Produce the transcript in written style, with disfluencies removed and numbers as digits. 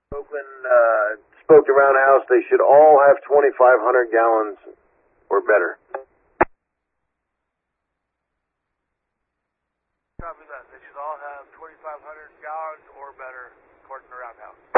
Spoke to Roundhouse. They should all have 2,500 gallons or better. Copy that. They should all have 2,500 gallons or better, according to Roundhouse.